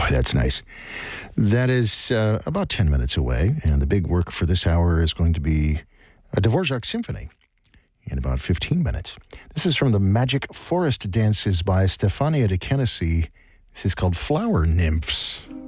That's nice. That is about 10 minutes away, and the big work for this hour is going to be a Dvorak symphony in about 15 minutes. This is from the Magic Forest Dances by Stefania de Kenesy. This is called Flower Nymphs.